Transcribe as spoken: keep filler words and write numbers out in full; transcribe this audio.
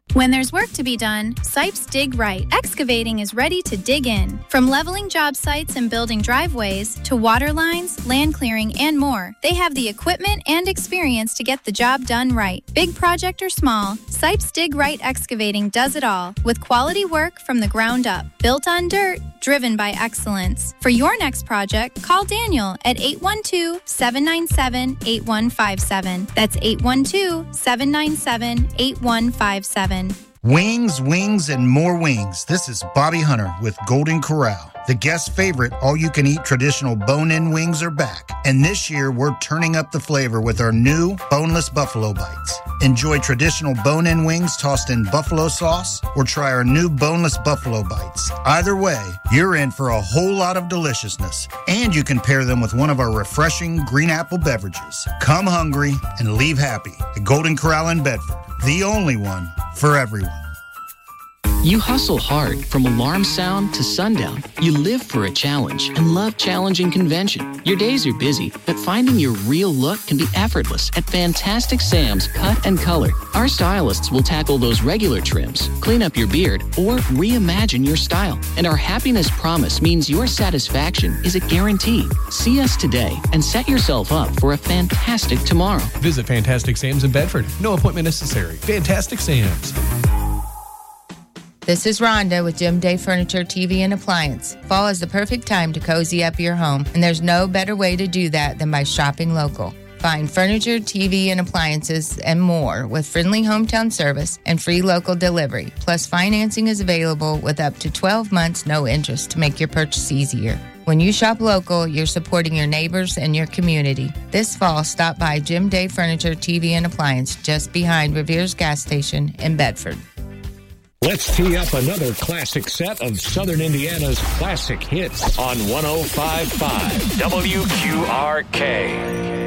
When there's work to be done, Sipes Dig Right Excavating is ready to dig in. From leveling job sites and building driveways to water lines, land clearing, and more, they have the equipment and experience to get the job done right. Big project or small, Sipes Dig Right Excavating does it all with quality work from the ground up. Built on dirt, driven by excellence. For your next project, call Daniel at eight one two, seven nine seven, eight one five seven. That's eight one two, seven nine seven, eight one five seven. Wings, wings, and more wings. This is Bobby Hunter with Golden Corral. The guest favorite all-you-can-eat traditional bone-in wings are back. And this year, we're turning up the flavor with our new boneless buffalo bites. Enjoy traditional bone-in wings tossed in buffalo sauce or try our new boneless buffalo bites. Either way, you're in for a whole lot of deliciousness. And you can pair them with one of our refreshing green apple beverages. Come hungry and leave happy at Golden Corral in Bedford. The only one for everyone. You hustle hard from alarm sound to sundown. You live for a challenge and love challenging convention. Your days are busy, but finding your real look can be effortless at Fantastic Sam's Cut and Color. Our stylists will tackle those regular trims, clean up your beard, or reimagine your style. And our happiness promise means your satisfaction is a guarantee. See us today and set yourself up for a fantastic tomorrow. Visit Fantastic Sam's in Bedford. No appointment necessary. Fantastic Sam's. This is Rhonda with Jim Day Furniture, T V, and Appliance. Fall is the perfect time to cozy up your home, and there's no better way to do that than by shopping local. Find furniture, T V, and appliances, and more with friendly hometown service and free local delivery. Plus, financing is available with up to twelve months no interest to make your purchase easier. When you shop local, you're supporting your neighbors and your community. This fall, stop by Jim Day Furniture, T V, and Appliance just behind Revere's gas station in Bedford. Let's tee up another classic set of Southern Indiana's classic hits on one oh five point five W Q R K.